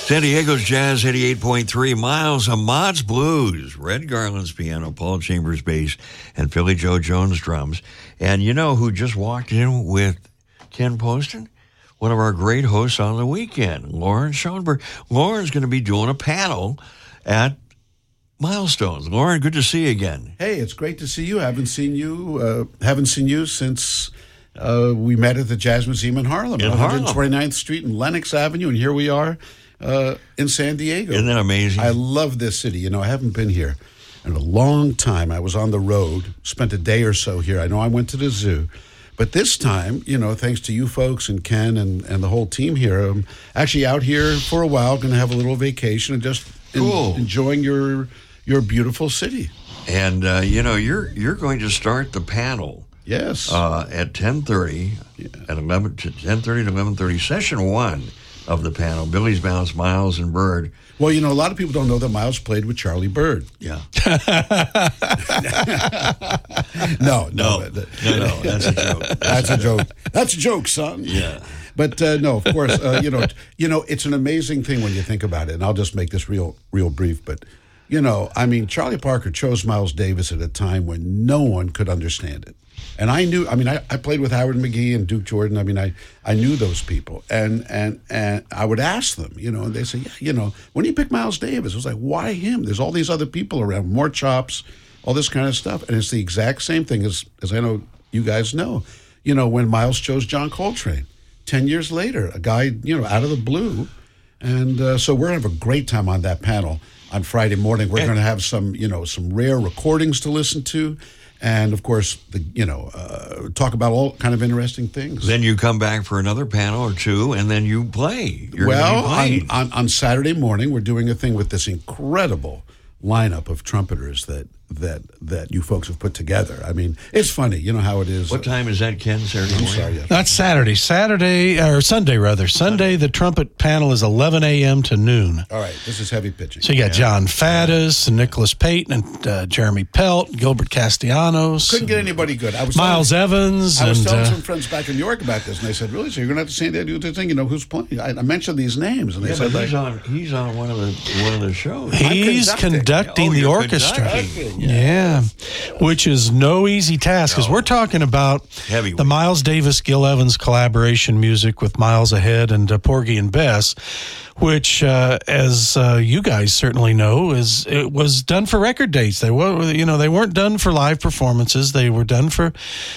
San Diego's Jazz 88.3, Miles Ahmad's Blues, Red Garland's piano, Paul Chambers bass, and Philly Joe Jones drums. And you know who just walked in with Ken Poston? One of our great hosts on the weekend, Lauren Schoenberg. Lauren's going to be doing a panel at Milestones. Lauren, good to see you again. Hey, it's great to see you. Haven't seen you since we met at the Jazz Museum in Harlem, 129th Street and Lenox Avenue, and here we are in San Diego. Isn't that amazing? I love this city. You know, I haven't been here in a long time. I was on the road, spent a day or so here. I know I went to the zoo. But this time, you know, thanks to you folks and Ken and the whole team here, I'm actually out here for a while, going to have a little vacation and just enjoying your beautiful city. And, you know, you're going to start the panel. Yes. At 10:30, at 10:30 to 11:30, session one of the panel, Billy's Bounce, Miles, and Bird. Well, you know, a lot of people don't know that Miles played with Charlie Bird. Yeah. No, that's a joke. That's a joke. That's a joke, son. Yeah. But no, of course, you know, it's an amazing thing when you think about it. And I'll just make this real brief. But you know, I mean, Charlie Parker chose Miles Davis at a time when no one could understand it. And I knew, I mean, I played with Howard McGee and Duke Jordan. I mean, I knew those people. And I would ask them, you know, and they say, yeah, you know, when you pick Miles Davis, it was like, why him? There's all these other people around, more chops, all this kind of stuff. And it's the exact same thing as I know you guys know. You know, when Miles chose John Coltrane, 10 years later, a guy, you know, out of the blue. And so we're going to have a great time on that panel on Friday morning. We're going to have some, you know, some rare recordings to listen to. And, of course, talk about all kind of interesting things. Then you come back for another panel or two, and then you play. On Saturday morning, we're doing a thing with this incredible lineup of trumpeters that you folks have put together. I mean, it's funny. You know how it is. What time is that, Ken? Saturday morning? Sorry, yeah. Not Saturday. Sunday, rather. Sunday, the trumpet panel is 11 a.m. to noon. All right, this is heavy pitching. So you got John Faddis and Nicholas Payton and Jeremy Pelt, Gilbert Castellanos. Couldn't get anybody good. Miles Evans. I was telling some friends back in New York about this, and they said, really? So you're going to have to say that, do this thing? You know, who's playing? I mentioned these names, and they said, he's on one of the shows. He's conducting the orchestra. Yeah, which is no easy task, because we're talking about the Miles Davis, Gil Evans collaboration music with Miles Ahead and Porgy and Bess, which, as you guys certainly know, it was done for record dates. They weren't done for live performances. They were done for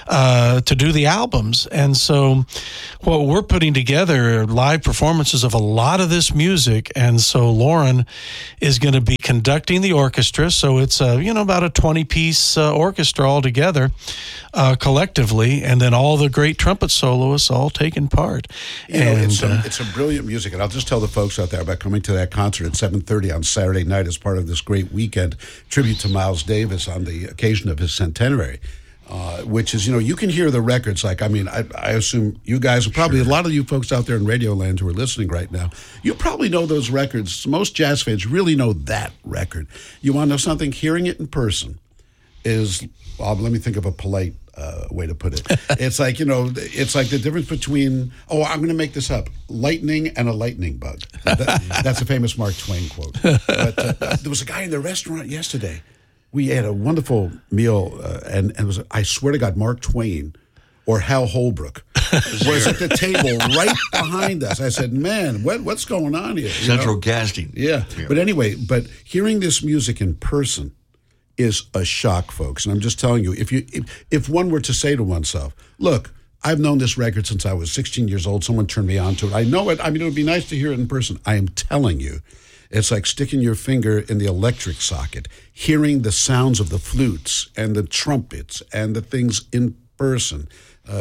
to do the albums. And so, what we're putting together are live performances of a lot of this music. And so, Lauren is going to be conducting the orchestra. So it's about a 20-piece orchestra altogether, collectively, and then all the great trumpet soloists all taking part. It's some brilliant music, and I'll just tell the folks out there about coming to that concert at 7:30 on Saturday night as part of this great weekend tribute to Miles Davis on the occasion of his centenary. Which is, you can hear the records. Like, I mean, I assume you guys, probably a lot of you folks out there in Radio Land who are listening right now, you probably know those records. Most jazz fans really know that record. You want to know something? Hearing it in person is, let me think of a polite way to put it. It's like, it's like the difference between, I'm going to make this up, lightning and a lightning bug. That's a famous Mark Twain quote. But there was a guy in the restaurant yesterday. We had a wonderful meal, and it was, I swear to God, Mark Twain or Hal Holbrook was at the table right behind us. I said, man, what's going on here? Central Casting. Yeah. But anyway, hearing this music in person is a shock, folks. And I'm just telling you, if one were to say to oneself, look, I've known this record since I was 16 years old. Someone turned me on to it. I know it. I mean, it would be nice to hear it in person. I am telling you. It's like sticking your finger in the electric socket, hearing the sounds of the flutes and the trumpets and the things in person.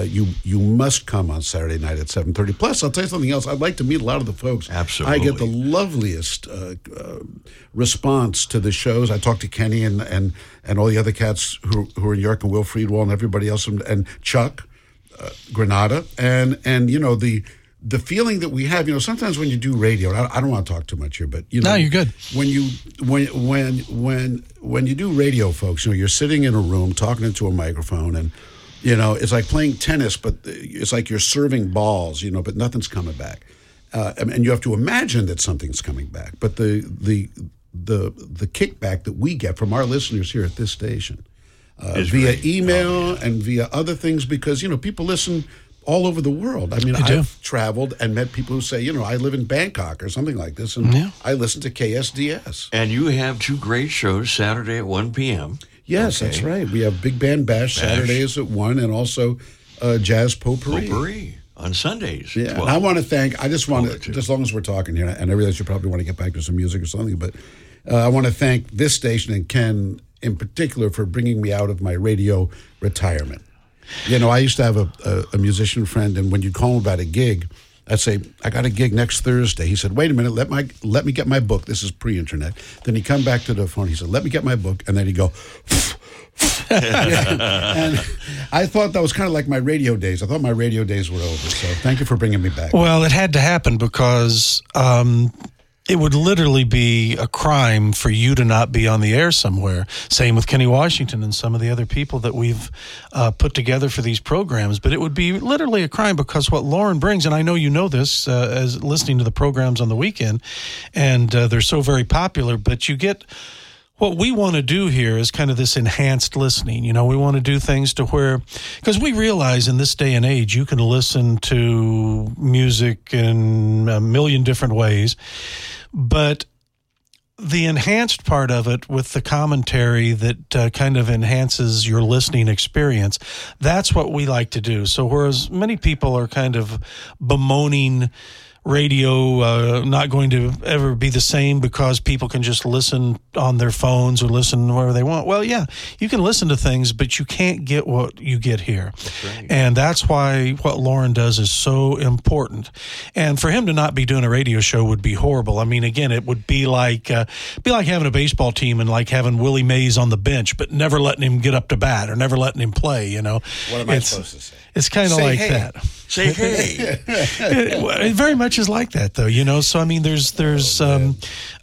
You must come on Saturday night at 7:30. Plus, I'll tell you something else. I'd like to meet a lot of the folks. Absolutely. I get the loveliest response to the shows. I talk to Kenny and all the other cats who are in New York, and Will Friedwald and everybody else, and Chuck Granada, and the feeling that we have, sometimes when you do radio, I don't want to talk too much here, but no, you're good. When you do radio, folks, you're sitting in a room talking into a microphone, and it's like playing tennis, but it's like you're serving balls, but nothing's coming back. and you have to imagine that something's coming back. But the kickback that we get from our listeners here at this station, via email and via other things, because people listen all over the world. I mean, I've traveled and met people who say, I live in Bangkok or something like this, and I listen to KSDS. And you have 2 great shows Saturday at 1 p.m. Yes, that's right. We have Big Band Bash Saturdays at 1, and also Jazz Potpourri. Potpourri on Sundays. Yeah, and I want to thank, just as long as we're talking here, and I realize you probably want to get back to some music or something, but I want to thank this station and Ken in particular for bringing me out of my radio retirement. I used to have a musician friend, and when you'd call him about a gig, I'd say, I got a gig next Thursday. He said, wait a minute, let me get my book. This is pre-internet. Then he'd come back to the phone. He said, let me get my book. And then he'd go, and I thought that was kind of like my radio days. I thought my radio days were over. So thank you for bringing me back. Well, it had to happen because it would literally be a crime for you to not be on the air somewhere. Same with Kenny Washington and some of the other people that we've put together for these programs. But it would be literally a crime because what Lauren brings, and I know you know this as listening to the programs on the weekend, and they're so very popular, but you get... What we want to do here is kind of this enhanced listening. We want to do things to where, because we realize in this day and age, you can listen to music in a million different ways, but the enhanced part of it with the commentary that kind of enhances your listening experience, that's what we like to do. So whereas many people are kind of bemoaning radio not going to ever be the same because people can just listen on their phones or listen wherever they want. Well, yeah, you can listen to things, but you can't get what you get here. That's right. And that's why what Lauren does is so important. And for him to not be doing a radio show would be horrible. I mean, again, it would be like having a baseball team and like having Willie Mays on the bench, but never letting him get up to bat or never letting him play, What am I supposed to say? It's kind of like hey. that. Say hey. It very much is like that, though. So I mean, there's and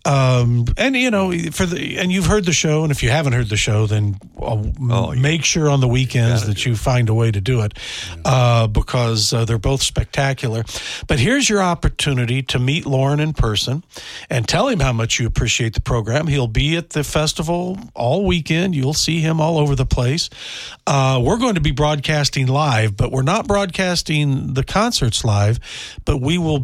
and you've heard the show, and if you haven't heard the show, then make sure on the weekends that you find a way to do it, because they're both spectacular. But here's your opportunity to meet Lauren in person and tell him how much you appreciate the program. He'll be at the festival all weekend. You'll see him all over the place. We're going to be broadcasting live, but we're not broadcasting the concerts live, but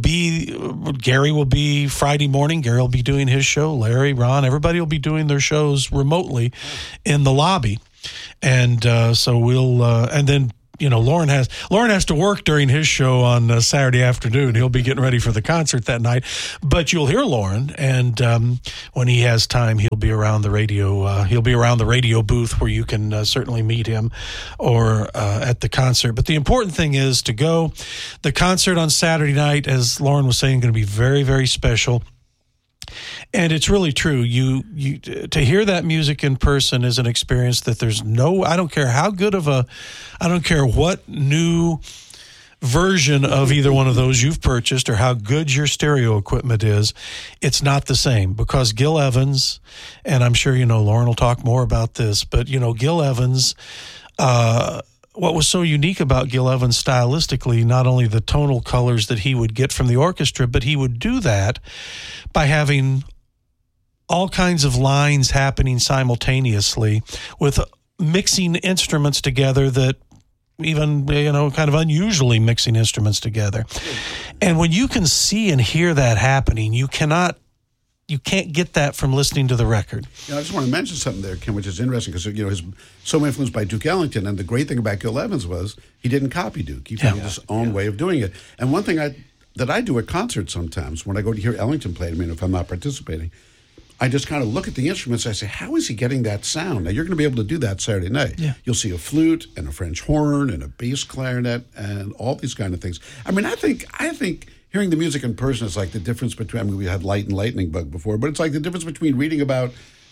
Gary will be Friday morning. Gary will be doing his show. Larry, Ron, everybody will be doing their shows remotely in the lobby. And so we'll, and then, Lauren has to work during his show on Saturday afternoon. He'll be getting ready for the concert that night, but you'll hear Lauren. And when he has time, he'll be around the radio. He'll be around the radio booth where you can certainly meet him, or at the concert. But the important thing is to go. The concert on Saturday night, as Lauren was saying, going to be very, very special. And it's really true. You to hear that music in person is an experience that I don't care what new version of either one of those you've purchased or how good your stereo equipment is, it's not the same, because Gil Evans, and I'm sure Lauren will talk more about this, but Gil Evans, what was so unique about Gil Evans stylistically, not only the tonal colors that he would get from the orchestra, but he would do that by having all kinds of lines happening simultaneously with mixing instruments together that even, kind of unusually mixing instruments together. And when you can see and hear that happening, you can't get that from listening to the record. I just want to mention something there, Ken, which is interesting because, he's so influenced by Duke Ellington. And the great thing about Gil Evans was he didn't copy Duke. He found his own way of doing it. And one thing that I do at concerts sometimes when I go to hear Ellington play, if I'm not participating, I just kind of look at the instruments. I say, how is he getting that sound? Now, you're going to be able to do that Saturday night. Yeah. You'll see a flute and a French horn and a bass clarinet and all these kind of things. I think hearing the music in person is like the difference between, we had Light and Lightning Bug before, but it's like the difference between reading about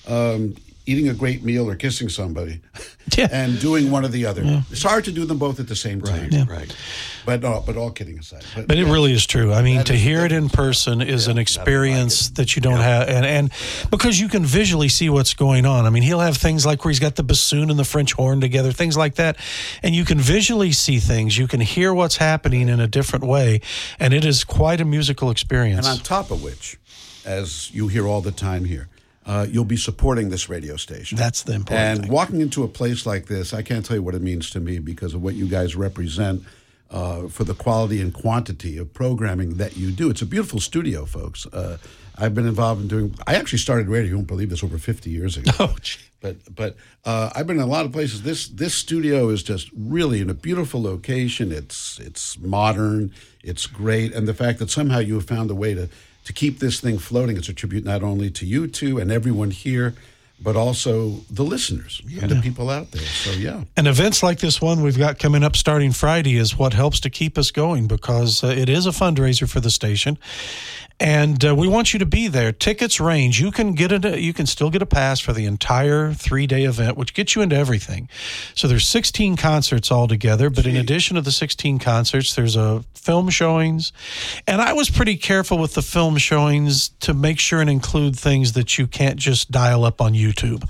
eating a great meal or kissing somebody, and doing one or the other. Yeah. It's hard to do them both at the same time. Right. But all kidding aside. But it really is true. I mean, to hear it in person is an experience that you don't have. And because you can visually see what's going on. I mean, he'll have things like where he's got the bassoon and the French horn together, things like that. And you can visually see things. You can hear what's happening in a different way. And it is quite a musical experience. And on top of which, as you hear all the time here, you'll be supporting this radio station. That's the important thing. Walking into a place like this, I can't tell you what it means to me because of what you guys represent for the quality and quantity of programming that you do. It's a beautiful studio, folks. I've been involved in I actually started radio, you won't believe this, over 50 years ago. Oh, gee. But I've been in a lot of places. This studio is just really in a beautiful location. It's modern. It's great. And the fact that somehow you have found a way to keep this thing floating, it's a tribute not only to you two and everyone here, but also the listeners and the people out there. So, And events like this one we've got coming up starting Friday is what helps to keep us going because it is a fundraiser for the station. And we want you to be there. Tickets range. You can still get a pass for the entire 3-day event, which gets you into everything. So there's 16 concerts altogether, but in addition to the 16 concerts, there's film showings. And I was pretty careful with the film showings to make sure and include things that you can't just dial up on YouTube.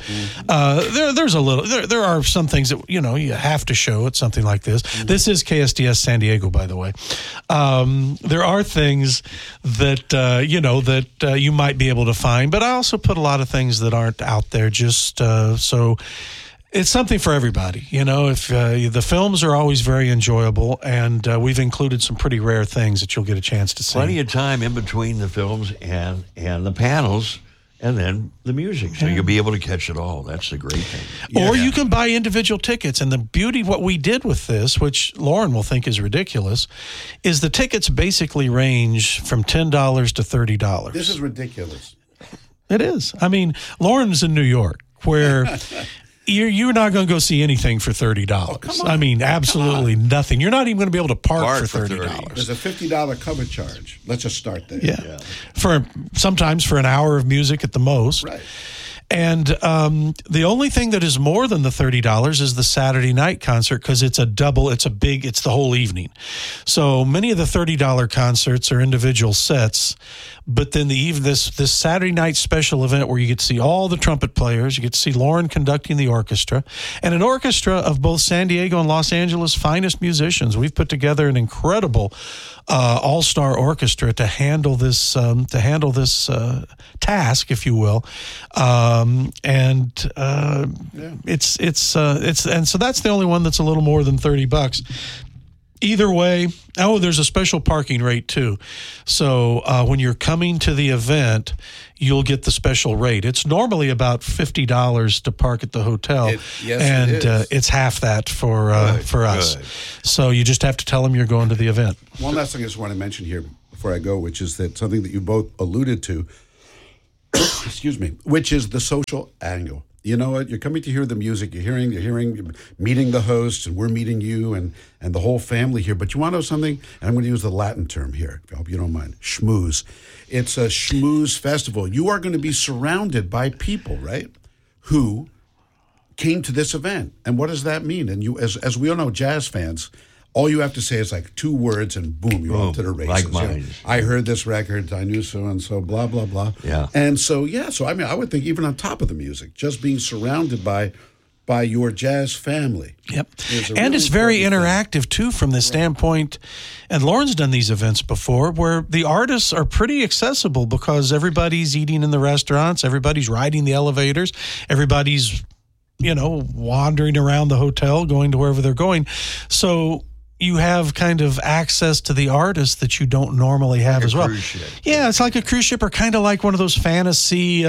Mm-hmm. There are some things that, you have to show at something like this. Mm-hmm. This is KSDS San Diego, by the way. There are things that you might be able to find. But I also put a lot of things that aren't out there just so it's something for everybody. If the films are always very enjoyable, and we've included some pretty rare things that you'll get a chance to see. Plenty of time in between the films and the panels. And then the music, so you'll be able to catch it all. That's the great thing. Or you can buy individual tickets. And the beauty of what we did with this, which Lauren will think is ridiculous, is the tickets basically range from $10 to $30. This is ridiculous. It is. I mean, Lauren's in New York, where you're not going to go see anything for $30. Oh, come on. I mean, absolutely nothing. You're not even going to be able to park for $30. There's a $50 cover charge. Let's just start there. Yeah. Sometimes for an hour of music at the most. Right. And the only thing that is more than the $30 is the Saturday night concert because it's the whole evening. So many of the $30 concerts are individual sets, but then this Saturday night special event where you get to see all the trumpet players, you get to see Lauren conducting the orchestra, and an orchestra of both San Diego and Los Angeles' finest musicians. We've put together an incredible all-star orchestra to handle this task, if you will. It's so that's the only one that's a little more than $30. Either way, there's a special parking rate too. So when you're coming to the event, you'll get the special rate. It's normally about $50 to park at the hotel, it's half that for us. Good. So you just have to tell them you're going to the event. One last thing I just want to mention here before I go, which is that something that you both alluded to, excuse me, which is the social angle. You know what? You're coming to hear the music. You're meeting the host, and we're meeting you and the whole family here. But you want to know something? And I'm going to use the Latin term here. I hope you don't mind. Schmooze. It's a schmooze festival. You are going to be surrounded by people, right, who came to this event. And what does that mean? And you, as we all know, jazz fans, all you have to say is like 2 words and boom, you're off to the races. Like mine. I heard this record, I knew so-and-so, blah, blah, blah. Yeah. And so, I mean, I would think even on top of the music, just being surrounded by your jazz family. Yep. And it's very interactive, too, from the standpoint, and Lauren's done these events before, where the artists are pretty accessible because everybody's eating in the restaurants, everybody's riding the elevators, everybody's, wandering around the hotel, going to wherever they're going. So you have kind of access to the artists that you don't normally have as well. Yeah, it's like a cruise ship or kind of like one of those fantasy,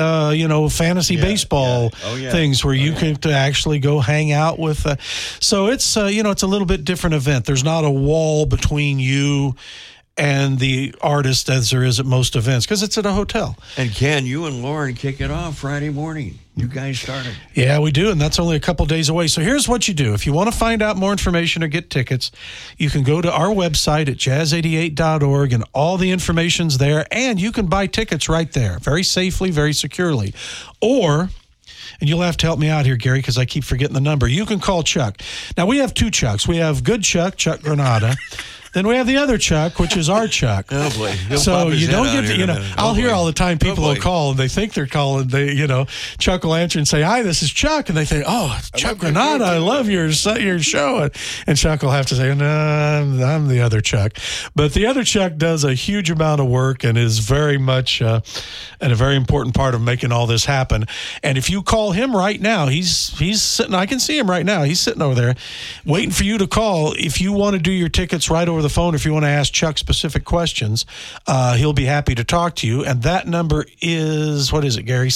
baseball things where you can actually go hang out with. So it's, it's a little bit different event. There's not a wall between you and the artist as there is at most events because it's at a hotel. And Ken, you and Lauren kick it off Friday morning. You guys started. Yeah, we do, and that's only a couple days away. So here's what you do. If you want to find out more information or get tickets, you can go to our website at jazz88.org, and all the information's there, and you can buy tickets right there, very safely, very securely. Or And you'll have to help me out here, Gary, because I keep forgetting the number. You can call Chuck. Now, we have two Chucks. We have good Chuck Granada. Then we have the other Chuck, which is our Chuck. Oh, boy. So you don't get to, I'll hear all the time people will call and they think they're calling. Chuck will answer and say, "Hi, this is Chuck." And they think, "Oh, it's Chuck Granada. I love your show." And Chuck will have to say, "No, I'm the other Chuck." But the other Chuck does a huge amount of work and is very much and a very important part of making all this happen. And if you call him right now, he's sitting, I can see him right now. He's sitting over there waiting for you to call. If you want to do your tickets right over the phone, if you want to ask Chuck specific questions, he'll be happy to talk to you. And that number is, what is it, Gary?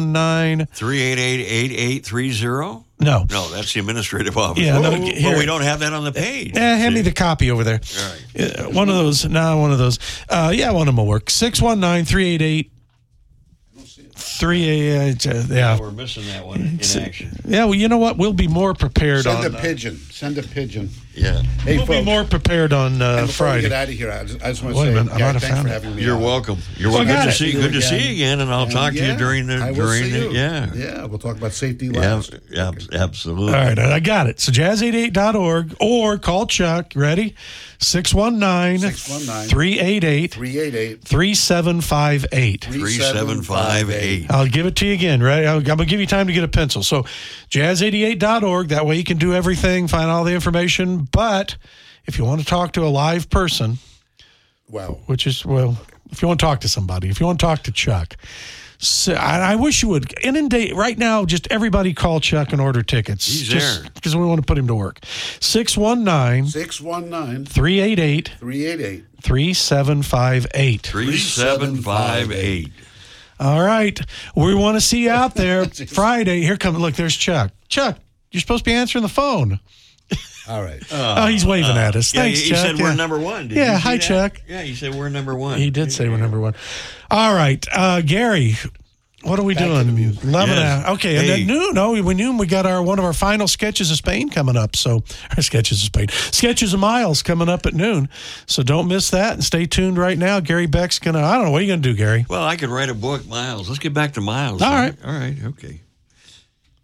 619-388-8830? No, that's the administrative office. Yeah, but we don't have that on the page. Hand me the copy over there. All right. One of those. One of those. One of them will work. 619-388. 388. Yeah, we're missing that one in action. Yeah, well, you know what? We'll be more prepared Send a pigeon. Yeah. Hey, we'll be more prepared on Friday. Get out of here. I just want to say, thanks for having me. You're welcome. You're welcome. Good to see you again, and I'll talk to you during the. Yeah, we'll talk about safety last. Yeah, absolutely. All right, I got it. So jazz88.org or call Chuck. Ready? 619-388-3758. 3758. I'll give it to you again, right? I'm going to give you time to get a pencil. So jazz88.org. That way you can do everything, find all the information. But if you want to talk to a live person, if you want to talk to somebody, if you want to talk to Chuck, so I wish you would inundate right now. Just everybody call Chuck and order tickets. He's there because we want to put him to work. 619-388-3758. 3758. All right, we want to see you out there Friday. Here comes. Look, there's Chuck. Chuck, you're supposed to be answering the phone. All right. He's waving at us. Thanks, he Chuck. Said we're number one. Hi, Chuck. Yeah, he said we're number one. He did say we're number one. All right, Gary, what are we doing? 11 hours. Okay, and at noon, we got one of our final Sketches of Spain coming up. So, Sketches of Miles coming up at noon. So don't miss that and stay tuned right now. Gary Beck's I don't know, what are you going to do, Gary? Well, I could write a book, Miles. Let's get back to Miles. All right. Okay.